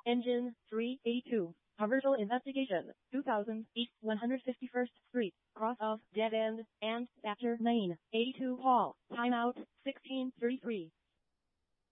Engine 382. Commercial investigation. 2000 East 151st Street. Cross of dead end and after lane. 82 Hall. Timeout 1633.